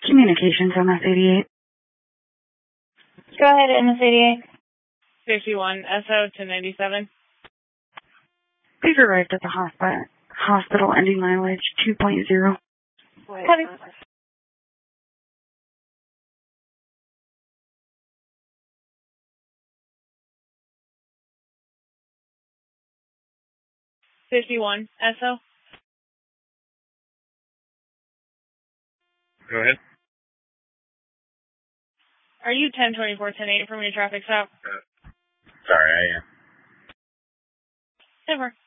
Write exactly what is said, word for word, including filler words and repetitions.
Communications M S eighty-eight. Go ahead, M S eighty-eight. fifty-one S O to ninety-seven. We've arrived at the hospital, hospital ending mileage two point zero. Copy. fifty-one S O. Go ahead. Are you ten twenty-four ten eight from your traffic stop? Uh, sorry, I am. Never.